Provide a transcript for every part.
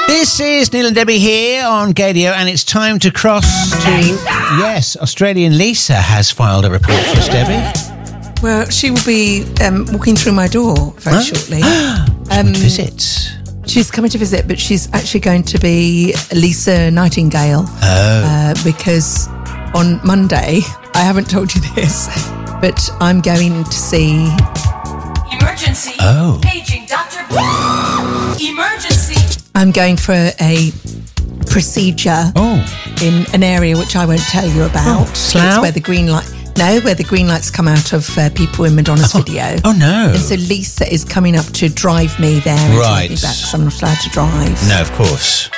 This is Neil and Debbie here on Gadio, and it's time to cross to... Yes, Australian Lisa has filed a report for us, Debbie. Well, she will be walking through my door very shortly. Visits. She's coming to visit, but she's actually going to be Lisa Nightingale. Because on Monday, I haven't told you this, but I'm going to see... Emergency. Paging Dr. Emergency. I'm going for a procedure in an area which I won't tell you about. Slough? It's where the green light... No, where the green lights come out of people in Madonna's video. Oh, no. And so Lisa is coming up to drive me there and take me back because I'm not allowed to drive. No, of course.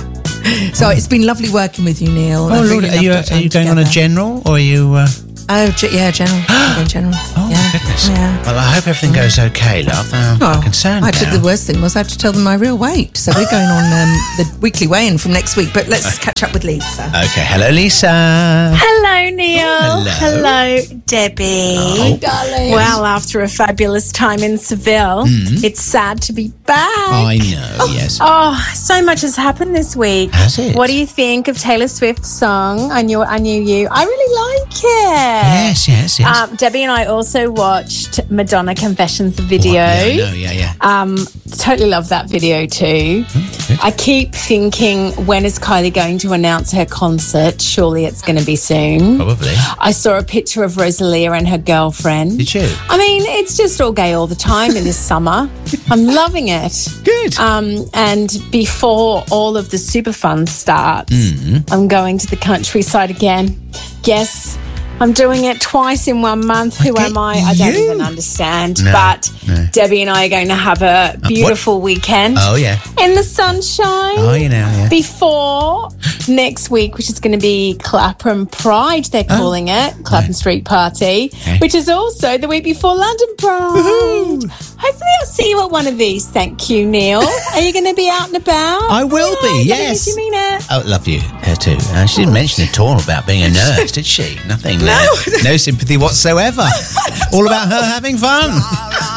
So it's been lovely working with you, Neil. Oh, Lord, are you going on a general, or are you... General. I'm going general. Oh, yeah. my goodness. Yeah. Well, I hope everything goes okay, love. I'm concerned now. The worst thing was I had to tell them my real weight. So we're going on the weekly weigh-in from next week. But let's catch up with Lisa. Okay. Hello, Lisa. Hello, Neil. Hello, Debbie. Oh, darling. Well, after a fabulous time in Seville, it's sad to be back. I know, yes. Oh, so much has happened this week. Has it? What do you think of Taylor Swift's song, I Knew You? I really like it. Yes. Debbie and I also watched Madonna Confessions, the video. Yeah. Totally love that video too. Good. I keep thinking, when is Kylie going to announce her concert? Surely it's going to be soon. Probably. I saw a picture of Rosalia and her girlfriend. Did you? I mean, it's just all gay all the time in this summer. I'm loving it. Good. And before all of the super fun starts, I'm going to the countryside again. Yes, I'm doing it twice in 1 month. Who am I? I don't even understand. No, but Debbie and I are going to have a beautiful weekend. Oh, yeah. In the sunshine. Oh, you know, yeah. Before next week, which is going to be Clapham Pride, they're calling it. Clapham Street Party, which is also the week before London Pride. Woohoo. Hopefully I'll see you at one of these. Thank you, Neil. Are you going to be out and about? I will be, yes. Did you mean it? Oh, love you, her too. She didn't mention at all about being a nurse, did she? Nothing. No sympathy whatsoever. All about her having fun.